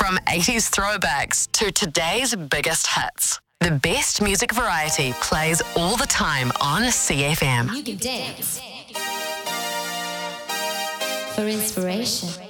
From 80s throwbacks to today's biggest hits, the best music variety plays all the time on CFM. You can dance for inspiration.